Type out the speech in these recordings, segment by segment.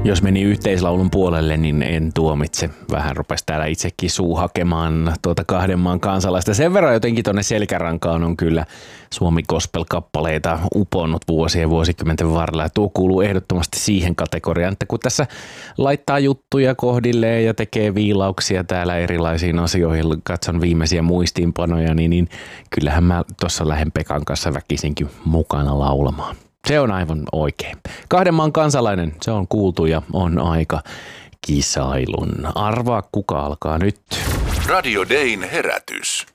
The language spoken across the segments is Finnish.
Jos meni yhteislaulun puolelle, niin en tuomitse. Vähän rupesi täällä itsekin suu hakemaan kahden maan kansalaista. Sen verran jotenkin tuonne selkärankaan on kyllä Suomi gospel-kappaleita uponnut vuosien ja vuosikymmenten varrella. Ja tuo kuuluu ehdottomasti siihen kategoriaan, että kun tässä laittaa juttuja kohdilleen ja tekee viilauksia täällä erilaisiin asioihin, katson viimeisiä muistiinpanoja, niin kyllähän mä tuossa lähden Pekan kanssa väkisinkin mukana laulamaan. Se on aivan oikein. Kahden maan kansalainen, se on kuultu ja on aika kisailun. Arvaa kuka alkaa nyt. Radio Dayn herätys.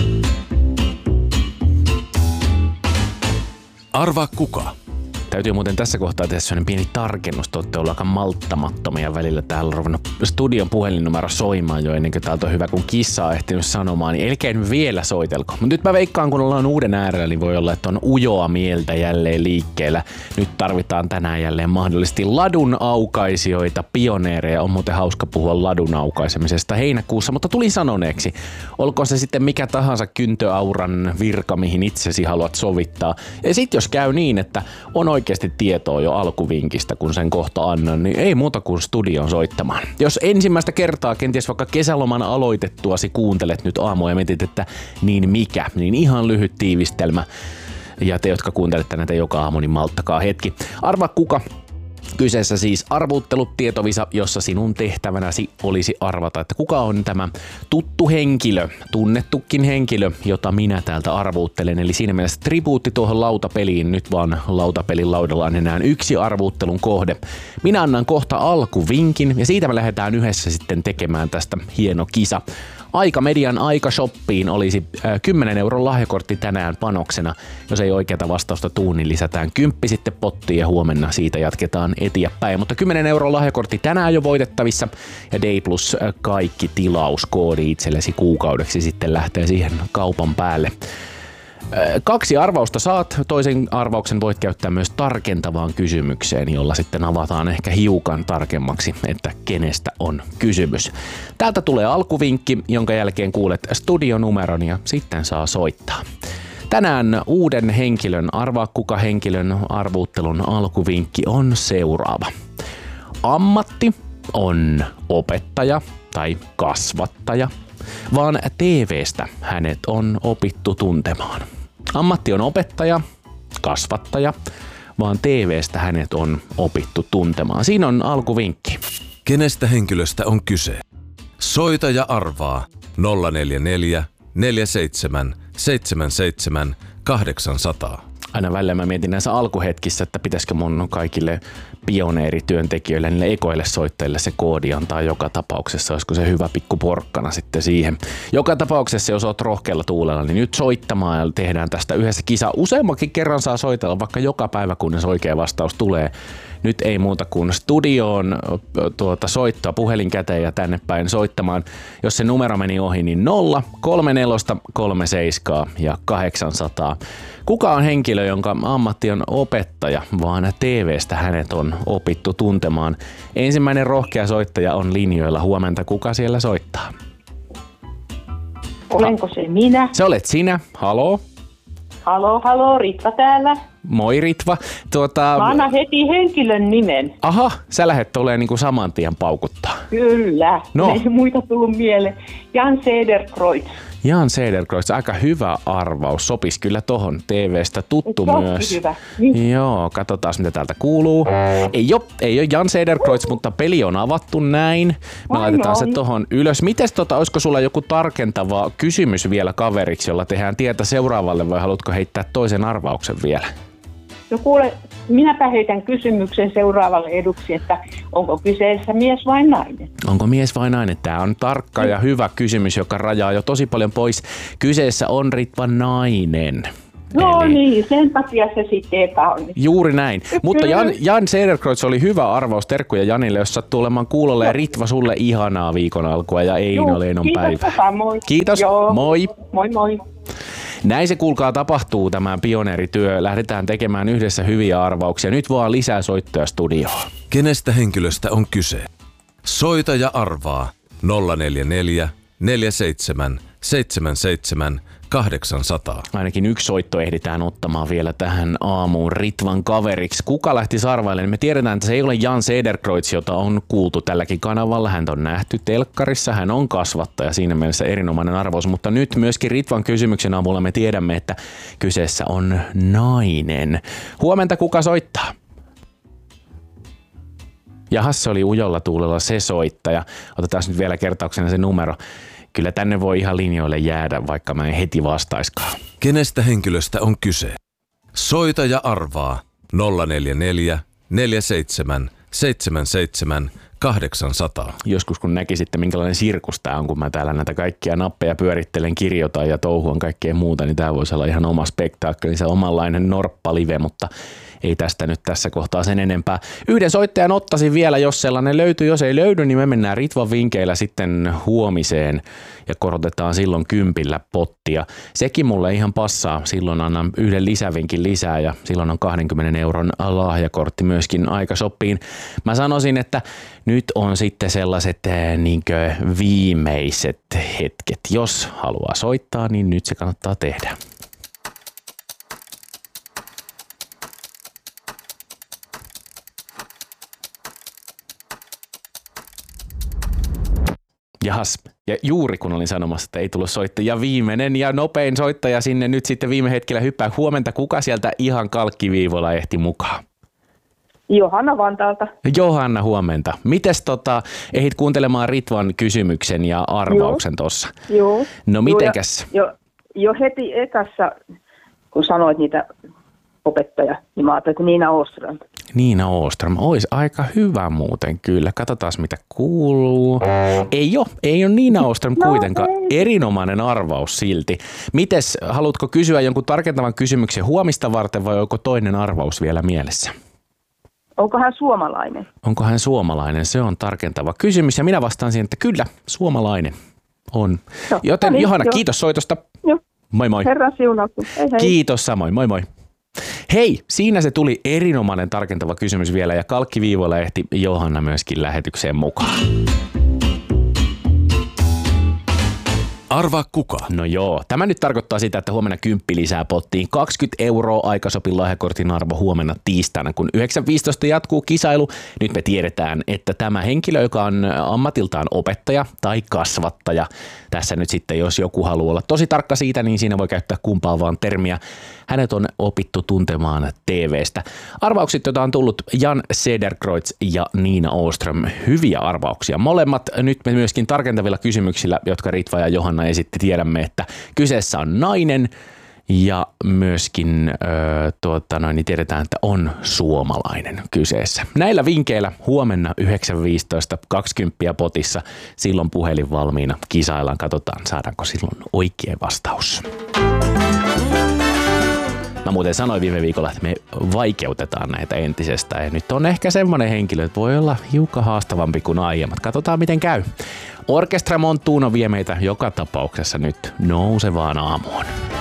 Arvaa kuka. Täytyy muuten tässä kohtaa tehdä sellainen pieni tarkennus. Te olette ollut aika malttamattomia välillä. Täällä on ruvennut studion puhelinnumero soimaan jo ennen kuin täältä on hyvä, kun kissa on ehtinyt sanomaan. Niin älkää nyt vielä soitelko. Mutta nyt mä veikkaan, kun ollaan uuden äärellä, niin voi olla, että on ujoa mieltä jälleen liikkeellä. Nyt tarvitaan tänään jälleen mahdollisesti ladun aukaisijoita, pioneereja. On muuten hauska puhua ladun aukaisemisesta heinäkuussa, mutta tuli sanoneeksi. Olkoon se sitten mikä tahansa kyntöauran virka, mihin itsesi haluat sovittaa. Ja sit jos käy niin, että on oikeasti tietoa jo alkuvinkistä, kun sen kohta annan, niin ei muuta kuin studion soittamaan. Jos ensimmäistä kertaa kenties vaikka kesäloman aloitettuasi kuuntelet nyt aamua ja mietit, että niin mikä, niin ihan lyhyt tiivistelmä. Ja te, jotka kuuntelette näitä joka aamu, niin malttakaa hetki. Arvaa kuka. Kyseessä siis arvuttelutietovisä, jossa sinun tehtävänäsi olisi arvata, että kuka on tämä tuttu henkilö, tunnettukin henkilö, jota minä täältä arvuuttelen. Eli siinä mielessä tribuutti tuohon lautapeliin, nyt vaan lautapelin laudalla on enää yksi arvuuttelun kohde. Minä annan kohta alkuvinkin ja siitä me lähdetään yhdessä sitten tekemään tästä hieno kisa. Median Aika-shoppiin olisi 10 € lahjakortti tänään panoksena. Jos ei oikeata vastausta tuu, niin lisätään 10 sitten pottiin ja huomenna siitä jatketaan eteenpäin. Mutta 10 € lahjakortti tänään jo voitettavissa ja Day Plus kaikki tilauskoodi itsellesi kuukaudeksi sitten lähtee siihen kaupan päälle. 2 arvausta saat. Toisen arvauksen voit käyttää myös tarkentavaan kysymykseen, jolla sitten avataan ehkä hiukan tarkemmaksi, että kenestä on kysymys. Täältä tulee alkuvinkki, jonka jälkeen kuulet studionumeron ja sitten saa soittaa. Tänään uuden henkilön, arvaa kuka henkilön arvuuttelun alkuvinkki on seuraava. Ammatti on opettaja tai kasvattaja, vaan TV:stä hänet on opittu tuntemaan. Ammatti on opettaja, kasvattaja, vaan TV:stä hänet on opittu tuntemaan. Siinä on alkuvinkki. Kenestä henkilöstä on kyse? Soita ja arvaa 044 47 77 800. Aina välillä mä mietin näissä alkuhetkissä, että pitäisikö mun kaikille pioneerityöntekijöille, niille ekoille soittajille se koodi antaa joka tapauksessa. Olisiko se hyvä pikku porkkana sitten siihen. Joka tapauksessa, jos oot rohkealla tuulella, niin nyt soittamaan ja tehdään tästä yhdessä kisa. Useammankin kerran saa soitella vaikka joka päivä, kunnes oikea vastaus tulee. Nyt ei muuta kuin studioon soittaa puhelin käteen ja tänne päin soittamaan. Jos se numero meni ohi, niin 0, 34, 37 ja 800. Kuka on henkilö, jonka ammatti on opettaja, vaan TV:stä hänet on opittu tuntemaan? Ensimmäinen rohkea soittaja on linjoilla. Huomenta, kuka siellä soittaa? Olenko se minä? Se olet sinä. Haloo? Haloo, Ritva täällä. Moi Ritva. Mä annan heti henkilön nimen. Aha, sä lähdet tulee niinku saman tien paukuttaa. Kyllä, no. Ei muita tullut mieleen. Jan Cederkreutz. Jan Cederkreutz, aika hyvä arvaus. Sopisi kyllä tohon TV:stä tuttu myös. Hyvä. Niin. Joo, katsotaan mitä täältä kuuluu. Ei ole Jan Cederkreutz, mutta peli on avattu näin. Me laitetaan se tohon ylös. Mites olisiko sulla joku tarkentava kysymys vielä kaveriksi, jolla tehdään tietä seuraavalle vai haluatko heittää toisen arvauksen vielä? No kuule, minäpä heitän kysymyksen seuraavalle eduksi, että onko kyseessä mies vai nainen? Onko mies vai nainen? Tämä on tarkka ja hyvä kysymys, joka rajaa jo tosi paljon pois. Kyseessä on Ritva nainen. No niin, sen takia se sitten epäonnistui. Juuri näin. Mutta Jan Cederkreutz oli hyvä arvaus. Terkkuja Janille, jos sattuu olemaan kuulolla. Ja Ritva, sulle ihanaa viikon alkua ja Eino Leinon päivää. Moi. Kiitos, joo. moi. Moi. Näin se kuulkaa tapahtuu tämä pioneerityö. Lähdetään tekemään yhdessä hyviä arvauksia. Nyt vaan lisää soittoja studioon. Kenestä henkilöstä on kyse? Soita ja arvaa 044 47 77 800. Ainakin yksi soitto ehditään ottamaan vielä tähän aamuun Ritvan kaveriksi. Kuka lähti sarvailemaan? Me tiedetään, että se ei ole Jan Sederkreutz, jota on kuultu tälläkin kanavalla. Hän on nähty telkkarissa, hän on kasvattaja, siinä mielessä erinomainen arvaus. Mutta nyt myöskin Ritvan kysymyksen avulla me tiedämme, että kyseessä on nainen. Huomenta, kuka soittaa? Jahas, se oli ujolla tuulella se soittaja. Otetaan nyt vielä kertauksena se numero. Kyllä tänne voi ihan linjoille jäädä, vaikka mä en heti vastaiskaan. Kenestä henkilöstä on kyse? Soita ja arvaa 044 47 77 800. Joskus kun näkisitte, minkälainen sirkus tää on, kun mä täällä näitä kaikkia nappeja pyörittelen, kirjoitan ja touhuan kaikkea muuta, niin tää voisi olla ihan oma spektaakkeli, se omanlainen norppalive, mutta ei tästä nyt tässä kohtaa sen enempää. Yhden soittajan ottaisin vielä, jos sellainen löytyy. Jos ei löydy, niin me mennään Ritvan vinkeillä sitten huomiseen ja korotetaan silloin 10 pottia. Sekin mulle ihan passaa. Silloin annan yhden lisävinkin lisää ja silloin on 20 euron lahjakortti myöskin aika sopiin. Mä sanoisin, että nyt on sitten sellaiset niinkö viimeiset hetket. Jos haluaa soittaa, niin nyt se kannattaa tehdä. Jahas, ja juuri kun olin sanomassa, että ei tullut soittaja, viimeinen ja nopein soittaja sinne nyt sitten viime hetkellä hyppää. Huomenta, kuka sieltä ihan kalkkiviivolla ehti mukaan? Johanna Vantaalta. Johanna, huomenta. Mites ehdit kuuntelemaan Ritvan kysymyksen ja arvauksen tuossa? Joo. No mitenkäs? Jo heti ekassa, kun sanoit niitä opettaja, niin mä ajattelin, että Niina Åström. Niina Åström, ois aika hyvä muuten kyllä. Katsotaan mitä kuuluu. Ei ole Niina Åström kuitenkaan. Erinomainen arvaus silti. Mites, haluatko kysyä jonkun tarkentavan kysymyksen huomista varten vai onko toinen arvaus vielä mielessä? Onko hän suomalainen? Onko hän suomalainen? Se on tarkentava kysymys ja minä vastaan siihen, että kyllä, suomalainen on. No, joten niin, Johanna, kiitos soitosta. Joo. Moi moi. Herran siunattu. Hei hei. Kiitos samoin, moi moi. Hei, siinä se tuli erinomainen tarkentava kysymys vielä ja kalkkiviivoilla ehti Johanna myöskin lähetykseen mukaan. Arvaa kuka? No joo, tämä nyt tarkoittaa sitä, että huomenna 10 lisää pottiin. 20 € aikasopin lahjakortin arvo huomenna tiistaina, kun 9.15 jatkuu kisailu. Nyt me tiedetään, että tämä henkilö, joka on ammatiltaan opettaja tai kasvattaja, tässä nyt sitten jos joku haluaa olla tosi tarkka siitä, niin siinä voi käyttää kumpaa vaan termiä. Hänet on opittu tuntemaan TV:stä. Arvaukset, joita on tullut Jan Sederkreutz ja Niina Åström. Hyviä arvauksia. Molemmat nyt me myöskin tarkentavilla kysymyksillä, jotka Ritva ja Johanna esitti, tiedämme, että kyseessä on nainen ja myöskin niin tiedetään, että on suomalainen kyseessä. Näillä vinkeillä huomenna 9.15 20 potissa, silloin puhelin valmiina, kisaillaan, katsotaan saadaanko silloin oikea vastaus. Mä muuten sanoin viime viikolla, että me vaikeutetaan näitä entisestään ja nyt on ehkä semmoinen henkilö, että voi olla hiukan haastavampi kuin aiemmat. Katsotaan miten käy. Orkestra Montuno vie meitä joka tapauksessa nyt nousevaan aamuun.